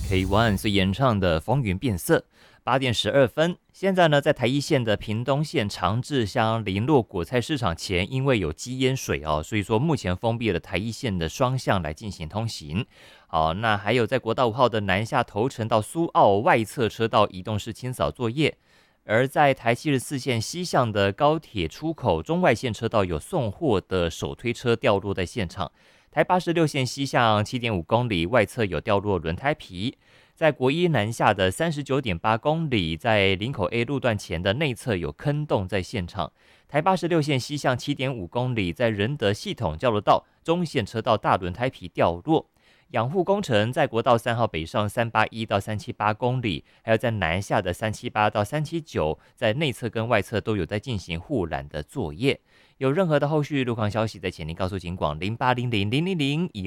K1 所演唱的《风云变色》。8点12分，现在呢，在台一线的屏东县长治乡林落果菜市场前，因为有积淹水哦，所以说目前封闭了台一线的双向来进行通行。好，那还有在国道5号的南下头城到苏澳外侧车道移动式清扫作业。而在台74线西向的高铁出口中外线车道有送货的手推车掉落在现场。台86线西向7.5公里外侧有掉落轮胎皮。在国一南下的39.8公里，在林口 A 路段前的内侧有坑洞在现场。台86线西向7.5公里，在仁德系统交流道中线车道大轮胎皮掉落。养护工程在国道3号北上381到378公里，还有在南下的378到379，在内侧跟外侧都有在进行护栏的作业。有任何的后续路况消息，在请您告诉警广08000000，以